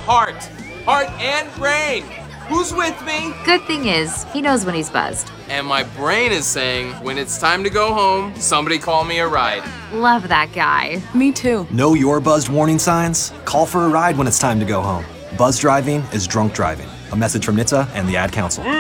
heart. Heart and brain. Who's with me? Good thing is, he knows when he's buzzed. And my brain is saying, when it's time to go home, somebody call me a ride. Love that guy. Me too. Know your buzzed warning signs? Call for a ride when it's time to go home. Buzz driving is drunk driving. A message from NHTSA and the Ad Council.